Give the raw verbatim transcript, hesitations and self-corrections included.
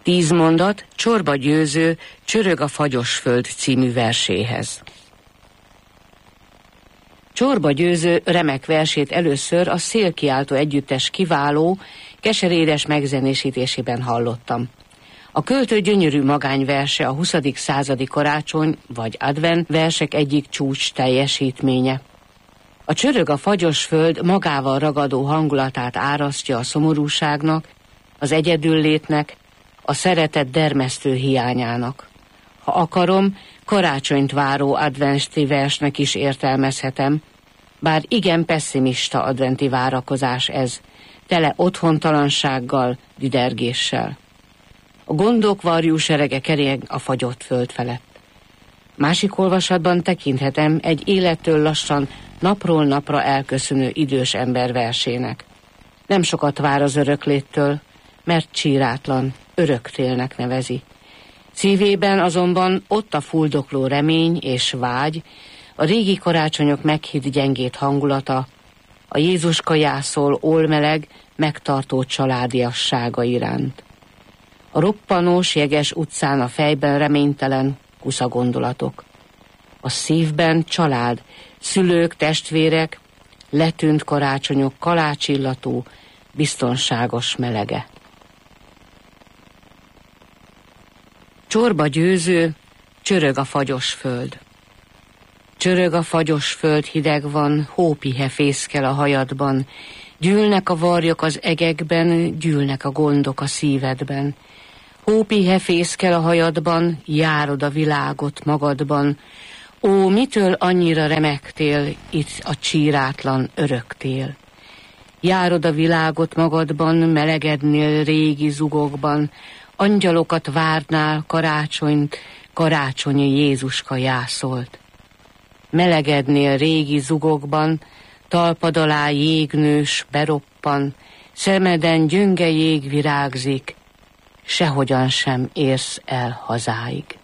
Tíz mondat Csorba Győző Csörög a fagyos föld című verséhez. Csorba Győző remek versét először a Szélkiáltó együttes kiváló, keserédes megzenésítésében hallottam. A költő gyönyörű magányverse a huszadik századi karácsony vagy advent versek egyik csúcs teljesítménye. A Csörög a fagyos föld magával ragadó hangulatát árasztja a szomorúságnak, az egyedüllétnek, a szeretet dermesztő hiányának. Ha akarom, karácsonyt váró adventi versnek is értelmezhetem, bár igen pesszimista adventi várakozás ez, tele otthontalansággal, düdergéssel. A gondok varjú serege kerék a fagyott föld felett. Másik olvasatban tekinthetem egy élettől lassan napról napra elköszönő idős ember versének. Nem sokat vár az örökléttől, mert csírátlan, öröktélnek nevezi. Szívében azonban ott a fuldokló remény és vágy, a régi karácsonyok meghitt gyengét hangulata, a Jézuska jászol olmeleg, megtartó családiassága iránt. A roppanós, jeges utcán a fejben reménytelen kusza gondolatok. A szívben család, szülők, testvérek, letűnt karácsonyok kalácsillatú, biztonságos melege. Csorba Győző, Csörög a fagyos föld. Csörög a fagyos föld, hideg van, hópihe fészkel a hajadban, gyűlnek a varjok az egekben, gyűlnek a gondok a szívedben. Hópihe fészkel a hajadban, járod a világot magadban, ó, mitől annyira remektél itt a csírátlan öröktél? Járod a világot magadban, melegednél régi zugokban, angyalokat várnál, karácsonyt, karácsonyi Jézuska jászolt. Melegednél régi zugokban, talpad alá jégnős beroppan, szemeden gyönge jég virágzik, sehogyan sem érsz el hazáig.